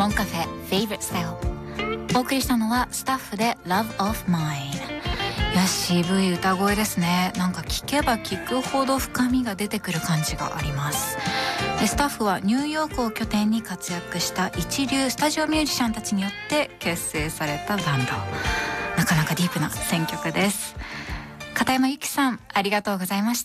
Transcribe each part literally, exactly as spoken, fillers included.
モンカフェ Favorite Style。 お送りしたのはスタッフで Love of Mine。 いや、渋い歌声ですね。なんか聞けば聞くほど深みが出てくる感じがあります。スタッフはニューヨークを拠点に活躍した一流スタジオミュージシャンたちによって結成されたバンド。なかなかディープな選曲です。片山由紀さん、ありがとうございました。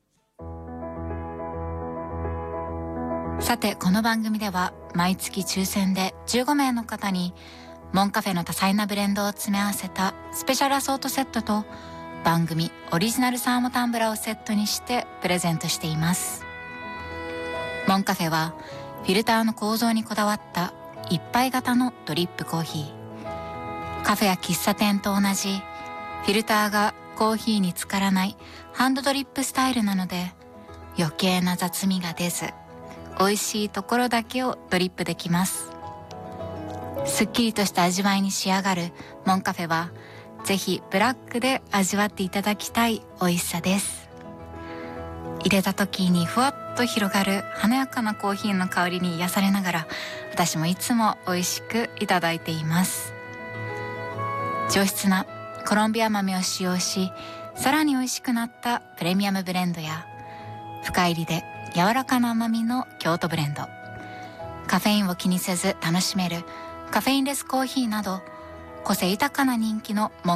さて、この番組では毎月抽選でじゅうごめいの方にモンカフェの多彩なブレンドを詰め合わせたスペシャルアソートセットと番組オリジナルサーモタンブラーをセットにしてプレゼントしています。モンカフェはフィルターの構造にこだわった一杯型のドリップコーヒー。カフェや喫茶店と同じフィルターがコーヒーに浸からないハンドドリップスタイルなので、余計な雑味が出ず美味しいところだけをドリップできます。すっきりとした味わいに仕上がるモンカフェはぜひブラックで味わっていただきたい美味しさです。入れた時にふわっと広がる華やかなコーヒーの香りに癒されながら、私もいつも美味しくいただいています。上質なコロンビア豆を使用し、さらに美味しくなったプレミアムブレンドや深入りで柔らかな甘みの京都ブレンド、カフェインを気にせず楽しめるカフェインレスコーヒーなど、個性豊かな人気のモン